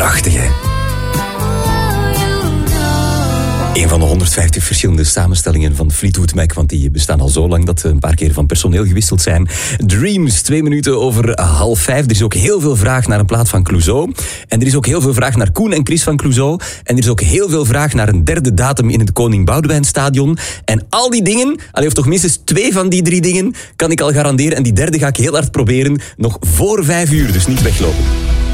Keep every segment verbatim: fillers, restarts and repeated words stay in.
Prachtig, hè? Een van de honderdvijftig verschillende samenstellingen van Fleetwood Mac, want die bestaan al zo lang dat ze een paar keer van personeel gewisseld zijn. Dreams, twee minuten over half vijf. Er is ook heel veel vraag naar een plaat van Clouseau. En er is ook heel veel vraag naar Koen en Chris van Clouseau. En er is ook heel veel vraag naar een derde datum in het Koning Boudewijnstadion. En al die dingen, allee, of toch minstens twee van die drie dingen, kan ik al garanderen. En die derde ga ik heel hard proberen, nog voor vijf uur, dus niet weglopen.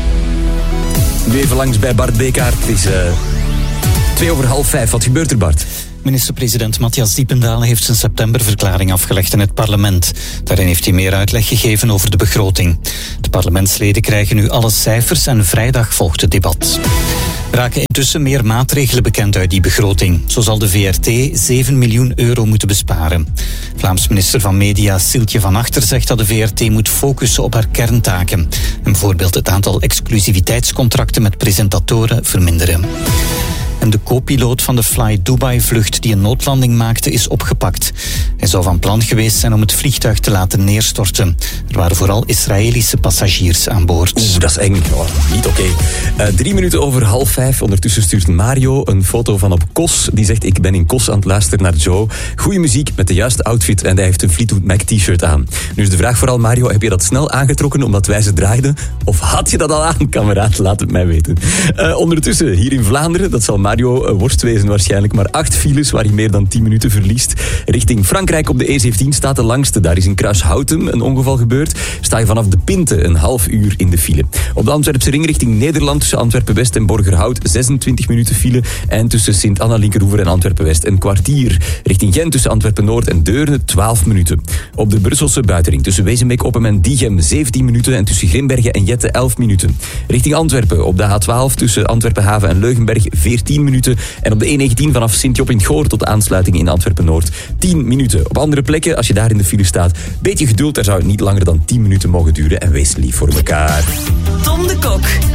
Nu even langs bij Bart Bekaert. Het is... Uh... Twee over half vijf. Wat gebeurt er, Bart? Minister-president Matthias Diependalen heeft zijn septemberverklaring afgelegd in het parlement. Daarin heeft hij meer uitleg gegeven over de begroting. De parlementsleden krijgen nu alle cijfers en vrijdag volgt het debat. Er raken intussen meer maatregelen bekend uit die begroting. Zo zal de V R T zeven miljoen euro moeten besparen. Vlaams minister van Media Siltje van Achter zegt dat de V R T moet focussen op haar kerntaken. En bijvoorbeeld het aantal exclusiviteitscontracten met presentatoren verminderen. En de co-piloot van de Fly Dubai-vlucht die een noodlanding maakte is opgepakt. Hij zou van plan geweest zijn om het vliegtuig te laten neerstorten. Er waren vooral Israëlische passagiers aan boord. Oeh, dat is eng. Oh, niet oké. Okay. Uh, drie minuten over half vijf. Ondertussen stuurt Mario een foto van op Kos. Die zegt, ik ben in Kos aan het luisteren naar Joe. Goeie muziek met de juiste outfit en hij heeft een Fleetwood Mac t-shirt aan. Nu is de vraag vooral, Mario, heb je dat snel aangetrokken omdat wij ze draaiden? Of had je dat al aan, kameraad? Laat het mij weten. Uh, ondertussen, hier in Vlaanderen, dat zal Mario worst wezen waarschijnlijk, maar acht files waar hij meer dan tien minuten verliest. Richting Frankrijk op de E zeventien staat de langste. Daar is in Kruishoutem een ongeval gebeurd. Sta je vanaf de Pinte een half uur in de file. Op de Antwerpse ring richting Nederland tussen Antwerpen-West en Borgerhout zesentwintig minuten file. En tussen Sint-Anna-Linkeroever en Antwerpen-West een kwartier. Richting Gent tussen Antwerpen-Noord en Deurne twaalf minuten. Op de Brusselse buitenring tussen Wezenbeek-Oppem en Diegem zeventien minuten en tussen Grimbergen en Jette elf minuten. Richting Antwerpen op de A twaalf tussen Antwerpen-Haven en Leugenberg veertien minuten. En op de E negentien vanaf Sint-Job-in-Goor tot de aansluiting in Antwerpen-Noord tien minuten. Op andere plekken, als je daar in de file staat, beetje geduld, daar zou het niet langer dan tien minuten mogen duren. En wees lief voor elkaar. Tom de Kok.